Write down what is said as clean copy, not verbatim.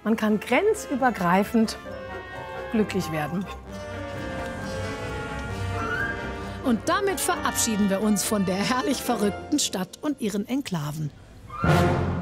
Man kann grenzübergreifend glücklich werden. Und damit verabschieden wir uns von der herrlich verrückten Stadt und ihren Enklaven.